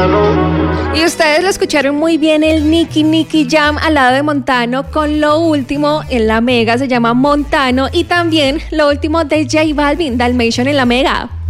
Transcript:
Y ustedes lo escucharon muy bien, el Nicky Jam al lado de Montano con lo último en la Mega, se llama Montano, y también lo último de J Balvin, Dalmatian en la Mega.